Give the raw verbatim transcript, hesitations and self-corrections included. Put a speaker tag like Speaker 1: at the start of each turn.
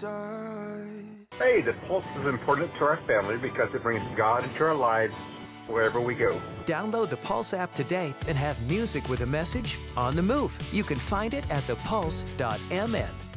Speaker 1: side.
Speaker 2: Hey, the Pulse is important to our family because it brings God into our lives wherever we go.
Speaker 3: Download the Pulse app today and have music with a message on the move. You can find it at the pulse dot m n.